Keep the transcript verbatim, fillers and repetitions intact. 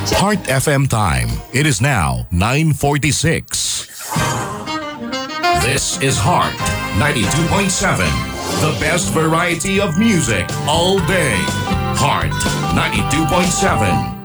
Heart F M time. It is now nine forty-six. This is Heart ninety-two point seven. The best variety of music all day. Heart ninety-two point seven.